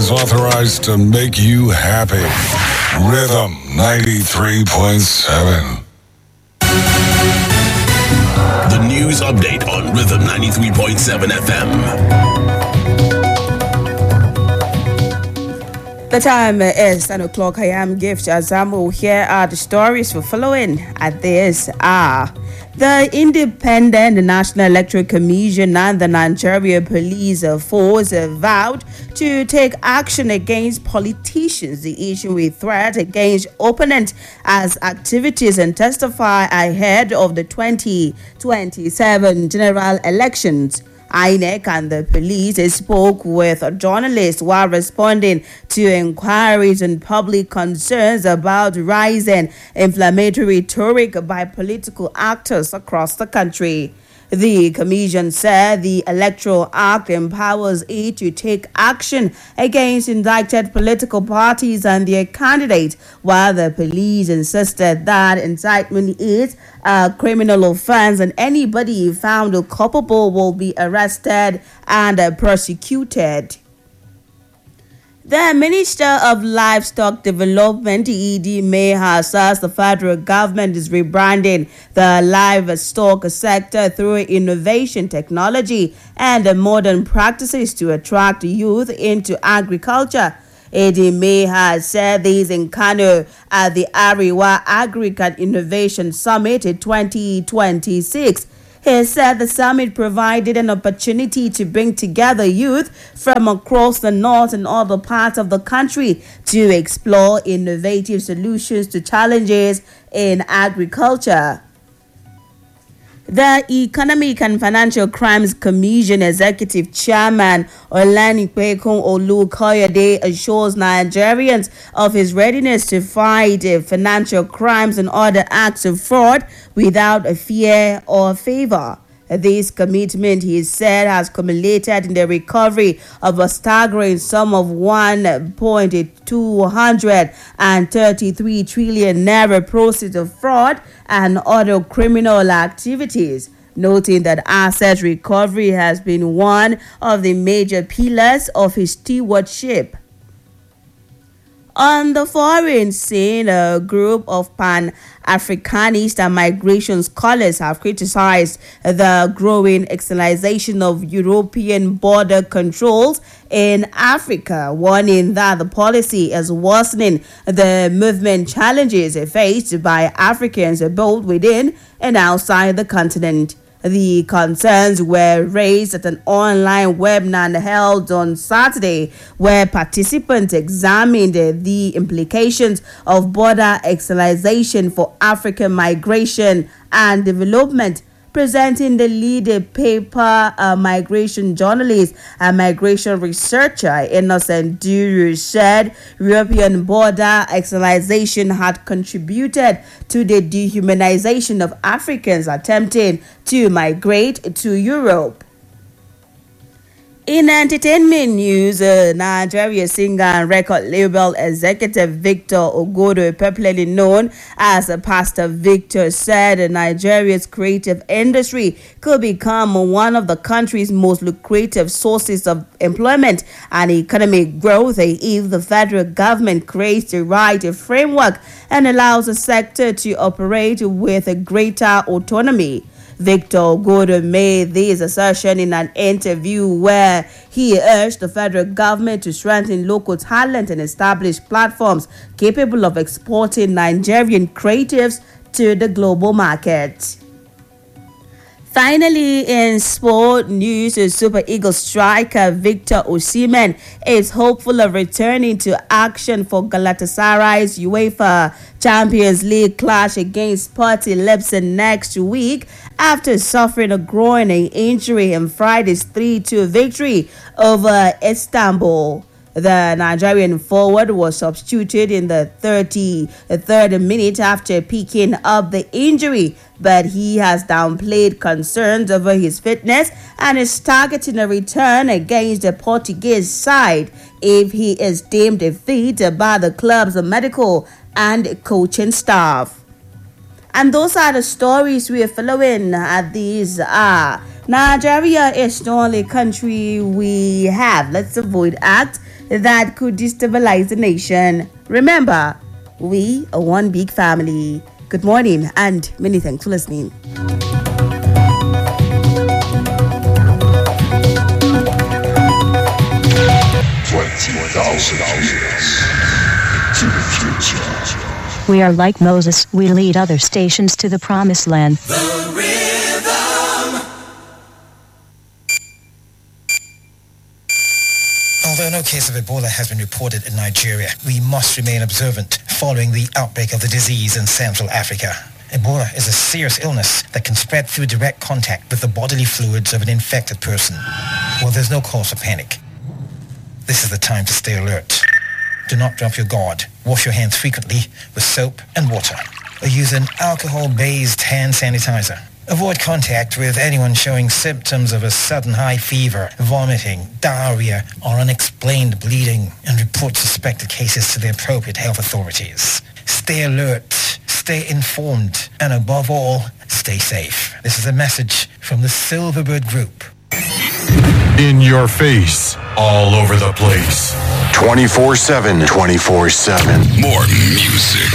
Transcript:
is authorized to make you happy. Rhythm 93.7. The news update on Rhythm 93.7 FM. The time is 10 o'clock. I am Gift Azamu. Here are the stories we're following at this hour. The Independent National Electoral Commission and the Nigeria Police Force vowed to take action against politicians. The issue a threat against opponents as activities and testify ahead of the 2027 general elections. INEC and the police spoke with journalists while responding to inquiries and public concerns about rising inflammatory rhetoric by political actors across the country. The commission said the Electoral Act empowers it to take action against indicted political parties and their candidates, while the police insisted that indictment is a criminal offense and anybody found culpable will be arrested and prosecuted. The Minister of Livestock Development, Edie May, has said the federal government is rebranding the livestock sector through innovation, technology, and modern practices to attract youth into agriculture. Edie May has said this in Kano at the Ariwa Agric and Innovation Summit 2026. He said the summit provided an opportunity to bring together youth from across the north and other parts of the country to explore innovative solutions to challenges in agriculture. The Economic and Financial Crimes Commission Executive Chairman Olanipekun Olukoyede assures Nigerians of his readiness to fight financial crimes and other acts of fraud without fear or favor. This commitment, he said, has culminated in the recovery of a staggering sum of 1.233 trillion naira proceeds of fraud and other criminal activities, noting that asset recovery has been one of the major pillars of his stewardship. On the foreign scene, a group of Pan-Africanist and migration scholars have criticized the growing externalization of European border controls in Africa, warning that the policy is worsening the movement challenges faced by Africans both within and outside the continent. The concerns were raised at an online webinar held on Saturday, where participants examined the implications of border externalization for African migration and development. Presenting the lead paper, migration journalist and migration researcher Innocent Duru said European border externalization had contributed to the dehumanization of Africans attempting to migrate to Europe. In entertainment news, Nigeria singer and record label executive Victor Ogodo, popularly known as Pastor Victor, said Nigeria's creative industry could become one of the country's most lucrative sources of employment and economic growth if the federal government creates the right framework and allows the sector to operate with a greater autonomy. Victor Ogodo made this assertion in an interview where he urged the federal government to strengthen local talent and establish platforms capable of exporting Nigerian creatives to the global market. Finally, in sport news, Super Eagles striker Victor Osimhen is hopeful of returning to action for Galatasaray's UEFA Champions League clash against Sporting Leipzig next week after suffering a groin injury in Friday's 3-2 victory over Istanbul. The Nigerian forward was substituted in the 33rd minute after picking up the injury, but he has downplayed concerns over his fitness and is targeting a return against the Portuguese side if he is deemed fit by the club's medical and coaching staff. And those are the stories we are following at these Nigeria is the only country we have. Let's avoid act that could destabilize the nation. Remember, we are one big family. Good morning and many thanks for listening. 20,000 years to the future. We are like Moses. We lead other stations to the promised land. The Rhythm. Although no case of Ebola has been reported in Nigeria, we must remain observant following the outbreak of the disease in Central Africa. Ebola is a serious illness that can spread through direct contact with the bodily fluids of an infected person. Well, there's no cause for panic. This is the time to stay alert. Do not drop your guard. Wash your hands frequently with soap and water, or use an alcohol-based hand sanitizer. Avoid contact with anyone showing symptoms of a sudden high fever, vomiting, diarrhea, or unexplained bleeding, and report suspected cases to the appropriate health authorities. Stay alert, stay informed, and above all, stay safe. This is a message from the Silverbird Group. In your face, all over the place. 24/7. 24/7. More music.